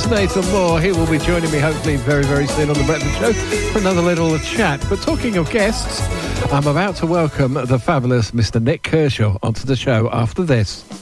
That's Nathan Moore. He will be joining me hopefully very, very soon on The Breakfast Show for another little chat. But talking of guests, I'm about to welcome the fabulous Mr. Nik Kershaw onto the show after this.